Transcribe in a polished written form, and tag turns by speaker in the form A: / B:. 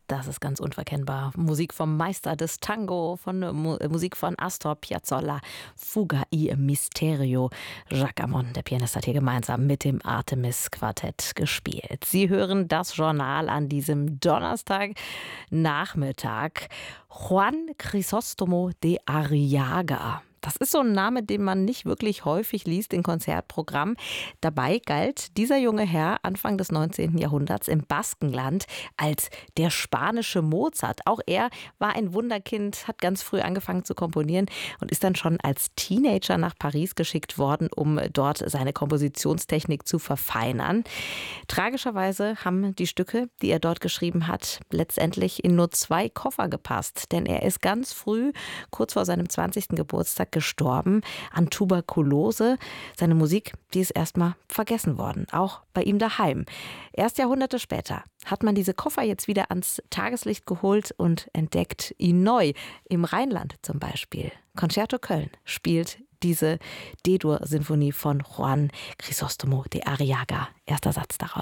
A: Das ist ganz unverkennbar. Musik vom Meister des Tango, von Musik von Astor Piazzolla, Fuga y Misterio. Jacques Amon, der Pianist, hat hier gemeinsam mit dem Artemis-Quartett gespielt. Sie hören das Journal an diesem Donnerstagnachmittag. Juan Crisóstomo de Arriaga. Das ist so ein Name, den man nicht wirklich häufig liest in Konzertprogrammen. Dabei galt dieser junge Herr Anfang des 19. Jahrhunderts im Baskenland als der spanische Mozart. Auch er war ein Wunderkind, hat ganz früh angefangen zu komponieren und ist dann schon als Teenager nach Paris geschickt worden, um dort seine Kompositionstechnik zu verfeinern. Tragischerweise haben die Stücke, die er dort geschrieben hat, letztendlich in nur 2 Koffer gepasst. Denn er ist ganz früh, kurz vor seinem 20. Geburtstag, gestorben an Tuberkulose. Seine Musik, die ist erstmal vergessen worden, auch bei ihm daheim. Erst Jahrhunderte später hat man diese Koffer jetzt wieder ans Tageslicht geholt und entdeckt ihn neu. Im Rheinland zum Beispiel. Concerto Köln spielt diese D-Dur-Sinfonie von Juan Crisóstomo de Arriaga. Erster Satz daraus.